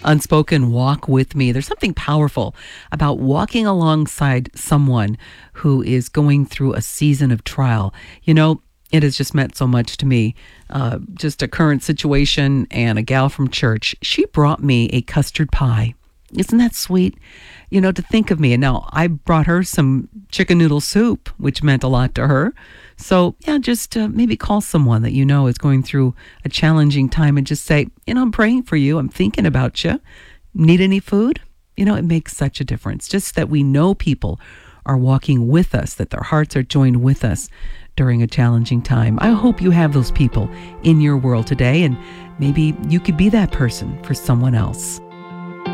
unspoken walk with me. There's something powerful about walking alongside someone who is going through a season of trial. It has just meant so much to me. Just a current situation, and a gal from church, she brought me a custard pie. Isn't that sweet? To think of me. And now I brought her some chicken noodle soup, which meant a lot to her. So, yeah, just maybe call someone that is going through a challenging time and just say, I'm praying for you. I'm thinking about you. Need any food? It makes such a difference. Just that we know people are walking with us, that their hearts are joined with us during a challenging time. I hope you have those people in your world today, and maybe you could be that person for someone else.